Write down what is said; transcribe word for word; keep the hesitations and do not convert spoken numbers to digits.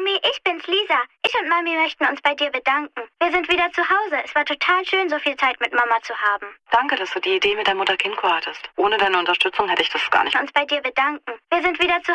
Omi, ich bin's, Lisa. Ich und Mami möchten uns bei dir bedanken. Wir sind wieder zu Hause. Es war total schön, so viel Zeit mit Mama zu haben. Danke, dass du die Idee mit der Mutter-Kind-Kur hattest. Ohne deine Unterstützung hätte ich das gar nicht. Uns bei dir bedanken. Wir sind wieder zu